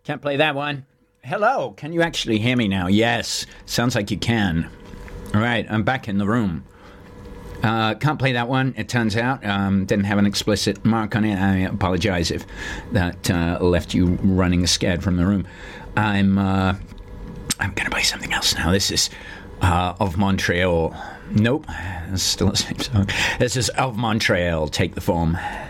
Can't play that one. Hello, can you actually hear me now? Yes, sounds like you can. All right, I'm back in the room. Can't play that one, it turns out. Didn't have an explicit mark on it. I apologize if that left you running scared from the room. I'm going to play something else now. This is Of Montreal. Nope, it's still the same song. This is Of Montreal, Take the Form.